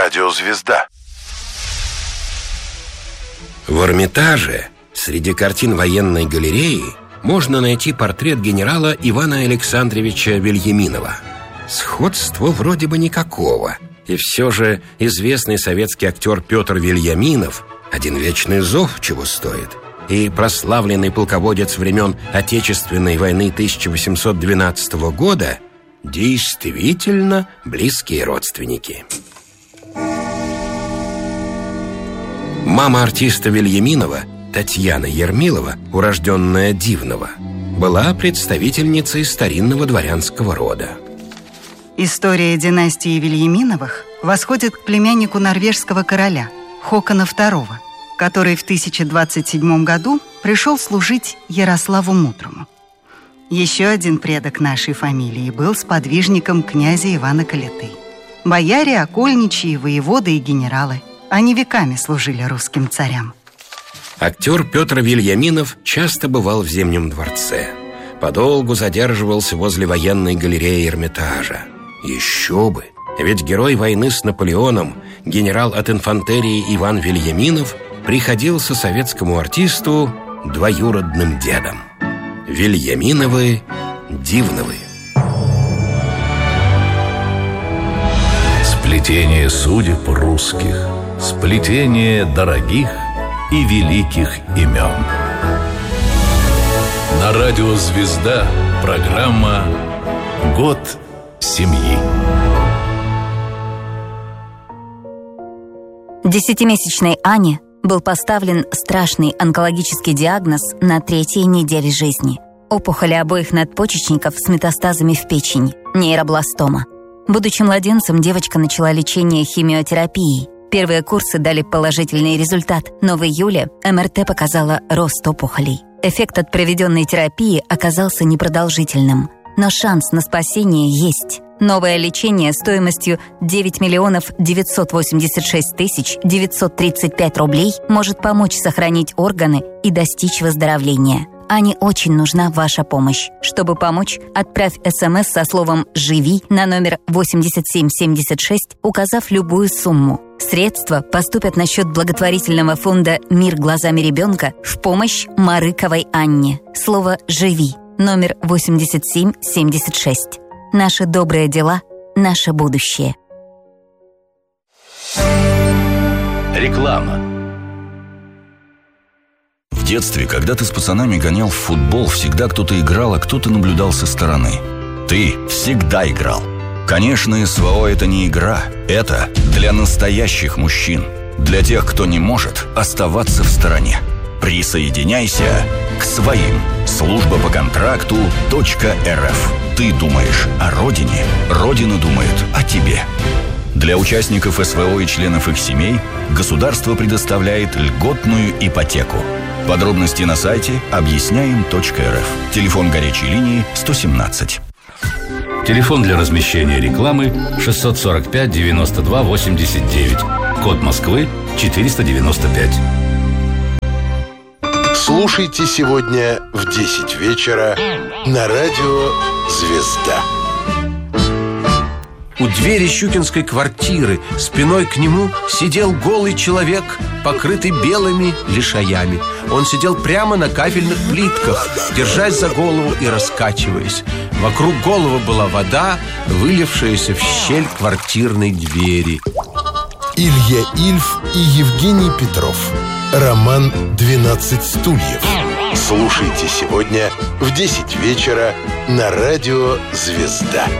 Радио «Звезда». В Эрмитаже среди картин военной галереи можно найти портрет генерала Ивана Александровича Вельяминова. Сходства вроде бы никакого, и все же известный советский актер Петр Вельяминов один вечный зов чего стоит, и прославленный полководец времен Отечественной войны 1812 года действительно близкие родственники. Мама артиста Вельяминова, Татьяна Ермилова, урожденная Дивного, была представительницей старинного дворянского рода. История династии Вельяминовых восходит к племяннику норвежского короля Хокона II, который в 1027 году пришел служить Ярославу Мудрому. Еще один предок нашей фамилии был сподвижником князя Ивана Калиты. Бояре, окольничьи, воеводы и генералы. Они веками служили русским царям. Актер Петр Вельяминов часто бывал в Зимнем дворце. Подолгу задерживался возле военной галереи Эрмитажа. Еще бы! Ведь герой войны с Наполеоном, генерал от инфантерии Иван Вельяминов, приходился советскому артисту двоюродным дедом. Вельяминовы Дивновы. Сплетение судеб русских, сплетение дорогих и великих имен. На радио «Звезда» программа «Год семьи». 10-месячной Ане был поставлен страшный онкологический диагноз на 3-й неделе жизни. Опухоли обоих надпочечников с метастазами в печень, нейробластома. Будучи младенцем, девочка начала лечение химиотерапией. Первые курсы дали положительный результат, но в июле МРТ показала рост опухолей. Эффект от проведенной терапии оказался непродолжительным, но шанс на спасение есть. Новое лечение стоимостью 9 986 935 рублей может помочь сохранить органы и достичь выздоровления. Ане очень нужна ваша помощь. Чтобы помочь, отправь СМС со словом «Живи» на номер 8776, указав любую сумму. Средства поступят на счет благотворительного фонда «Мир глазами ребенка» в помощь Марыковой Анне. Слово «Живи» номер 8776. Наши добрые дела – наше будущее. Реклама. В детстве, когда ты с пацанами гонял в футбол, всегда кто-то играл, а кто-то наблюдал со стороны. Ты всегда играл. Конечно, СВО – это не игра. Это для настоящих мужчин. Для тех, кто не может оставаться в стороне. Присоединяйся к своим. Служба по контракту .рф. Ты думаешь о родине, Родина думает о тебе. Для участников СВО и членов их семей государство предоставляет льготную ипотеку. Подробности на сайте объясняем.рф. Телефон горячей линии 117. Телефон для размещения рекламы 645 92 89. Код Москвы 495. Слушайте сегодня в 10 вечера на радио «Звезда». У двери щукинской квартиры спиной к нему сидел голый человек, покрытый белыми лишаями. Он сидел прямо на кафельных плитках, держась за голову и раскачиваясь. Вокруг головы была вода, вылившаяся в щель квартирной двери. Илья Ильф и Евгений Петров. Роман «12 стульев». Слушайте сегодня в 10 вечера на радио «Звезда».